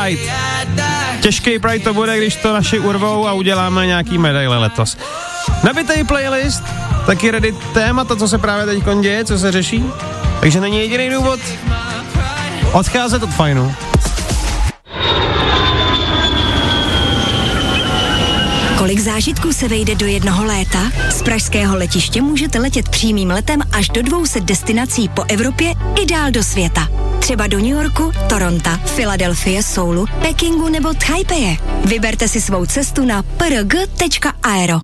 Pride. Těžký Pride to bude, když to naši urvou a uděláme nějaký medaile letos. Nabitej playlist, taky ready témata, co se právě teď děje, co se řeší. Takže není jediný důvod odcházet od fajnu. Kolik zážitků se vejde do jednoho léta? Z pražského letiště můžete letět přímým letem až do 200 destinací po Evropě i dál do světa. Třeba do New Yorku, Toronto, Filadelfie, Soulu, Pekingu nebo Taipeje. Vyberte si svou cestu na prg.aero.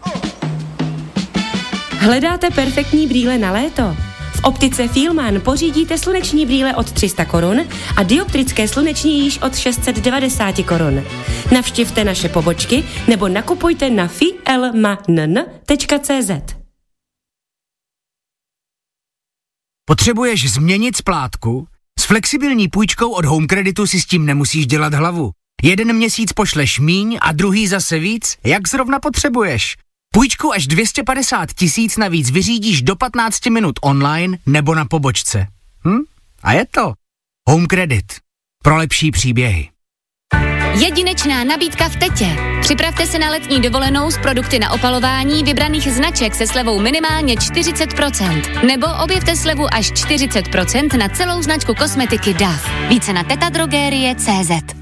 Hledáte perfektní brýle na léto? V optice Fielmann pořídíte sluneční brýle od 300 korun a dioptrické sluneční již od 690 korun. Navštivte naše pobočky nebo nakupujte na fielmann.cz. Potřebuješ změnit splátku? S flexibilní půjčkou od Home Creditu si s tím nemusíš dělat hlavu. Jeden měsíc pošleš míň a druhý zase víc, jak zrovna potřebuješ. Půjčku až 250 000 navíc vyřídíš do 15 minut online nebo na pobočce. A je to Home Credit. Pro lepší příběhy. Jedinečná nabídka v Tetě. Připravte se na letní dovolenou s produkty na opalování vybraných značek se slevou minimálně 40%. Nebo objevte slevu až 40% na celou značku kosmetiky DAF. Více na tetadrogerie.cz.